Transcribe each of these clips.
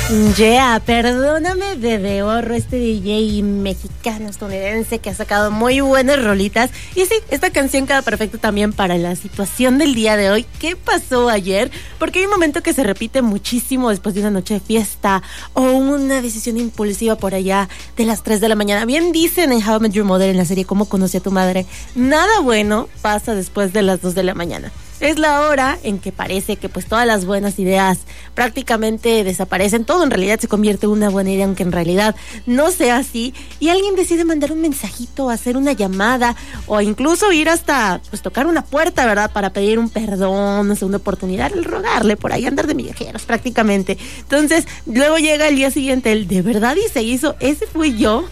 Yeah, perdóname, Bebé Horro, este DJ mexicano estadounidense que ha sacado muy buenas rolitas. Y sí, esta canción queda perfecta también para la situación del día de hoy. ¿Qué pasó ayer? Porque hay un momento que se repite muchísimo después de una noche de fiesta o una decisión impulsiva por allá de las 3 de la mañana. Bien dicen en How I Met Your Mother, en la serie Cómo conocí a tu madre, nada bueno pasa después de las 2 de la mañana. Es la hora en que parece que pues todas las buenas ideas prácticamente desaparecen. Todo en realidad se convierte en una buena idea, aunque en realidad no sea así. Y alguien decide mandar un mensajito, hacer una llamada o incluso ir hasta pues tocar una puerta, ¿verdad? Para pedir un perdón, una segunda oportunidad, el rogarle por ahí, andar de migajeros prácticamente. Entonces, luego llega el día siguiente, el de verdad y se hizo, ese fui yo.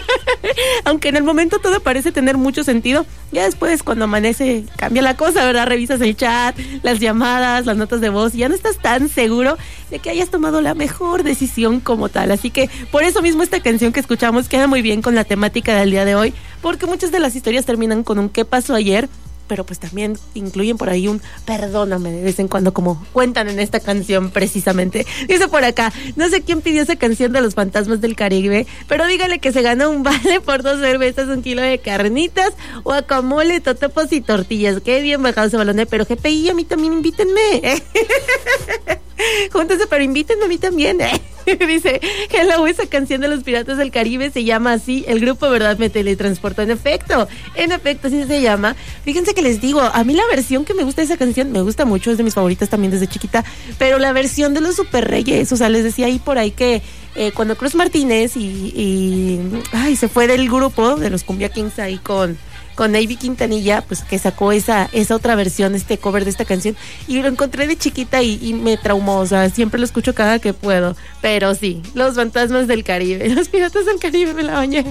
Aunque en el momento todo parece tener mucho sentido, ya después cuando amanece cambia la cosa, ¿verdad? Revisas el chat, las llamadas, las notas de voz y ya no estás tan seguro de que hayas tomado la mejor decisión como tal. Así que por eso mismo esta canción que escuchamos queda muy bien con la temática del día de hoy, porque muchas de las historias terminan con un ¿qué pasó ayer? Pero pues también incluyen por ahí un perdóname de vez en cuando, como cuentan en esta canción precisamente. Dice por acá, no sé quién pidió esa canción de los fantasmas del Caribe, pero dígale que se gana un vale por 2 cervezas, 1 kilo de carnitas, guacamole, totopos y tortillas. Qué bien bajado ese balón, pero GPI, a mí también invítenme. Júntense, pero invítenme a mí también. Dice, hello, esa canción de los Piratas del Caribe se llama así, el grupo verdad me teletransportó. En efecto, así se llama. Fíjense que les digo, a mí la versión que me gusta de esa canción, me gusta mucho, es de mis favoritas también desde chiquita, pero la versión de los Super Reyes, o sea, les decía ahí por ahí que cuando Cruz Martínez y se fue del grupo de los Cumbia Kings ahí con Navy Quintanilla, pues que sacó esa otra versión, este cover de esta canción, y lo encontré de chiquita y me traumó, o sea, siempre lo escucho cada que puedo, pero sí, los fantasmas del Caribe, los piratas del Caribe, me la bañé.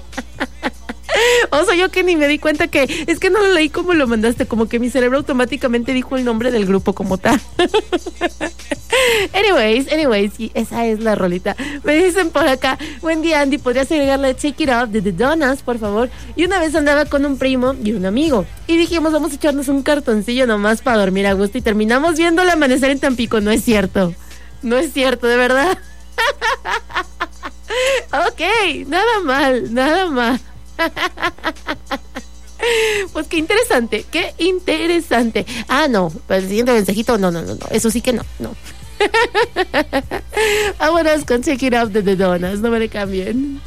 O sea, yo que ni me di cuenta que, es que no lo leí como lo mandaste, como que mi cerebro automáticamente dijo el nombre del grupo como tal. Anyways, y esa es la rolita. Me dicen por acá, buen día Andy, ¿podrías agregarle Take It Off de The Donuts, por favor? Y una vez andaba con un primo y un amigo, y dijimos, vamos a echarnos un cartoncillo nomás para dormir a gusto, y terminamos viendo el amanecer en Tampico. No es cierto, de verdad. Ok, nada mal. Pues qué interesante. Ah, no, el siguiente mensajito, no, eso sí que no. Vámonos con Check It Out de The Donuts, no me le cambien.